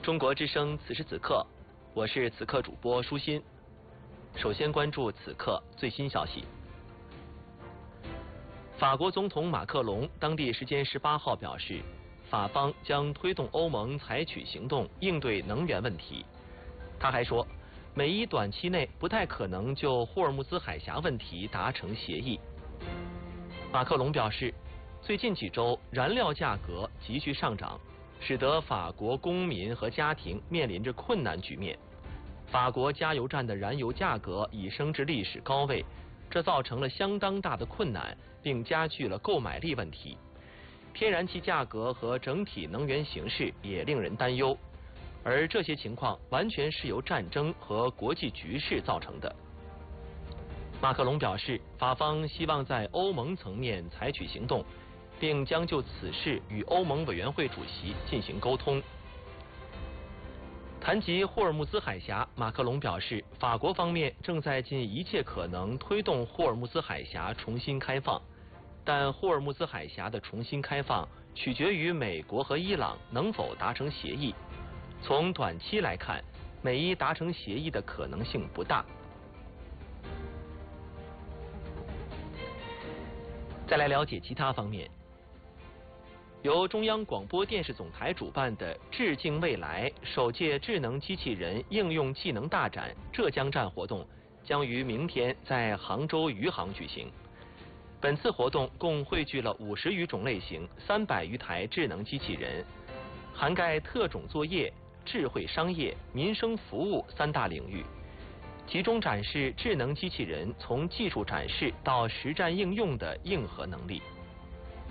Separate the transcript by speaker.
Speaker 1: 中国之声此时此刻，我是此刻主播舒心。首先关注此刻最新消息。法国总统马克龙当地时间18号表示，法方将推动欧盟采取行动应对能源问题。他还说，美伊短期内不太可能就霍尔木兹海峡问题达成协议。马克龙表示，最近几周燃料价格急剧上涨，使得法国公民和家庭面临着困难局面。法国加油站的燃油价格已升至历史高位，这造成了相当大的困难，并加剧了购买力问题。天然气价格和整体能源形势也令人担忧，而这些情况完全是由战争和国际局势造成的。马克龙表示，法方希望在欧盟层面采取行动，并将就此事与欧盟委员会主席进行沟通。谈及霍尔木兹海峡，马克龙表示，法国方面正在尽一切可能推动霍尔木兹海峡重新开放，但霍尔木兹海峡的重新开放取决于美国和伊朗能否达成协议。从短期来看，美伊达成协议的可能性不大。再来了解其他方面。由中央广播电视总台主办的“致敬未来”首届智能机器人应用技能大展浙江站活动将于明天在杭州余杭举行。本次活动共汇聚了50余种类型、300余台智能机器人，涵盖特种作业、智慧商业、民生服务3大领域，集中展示智能机器人从技术展示到实战应用的硬核能力。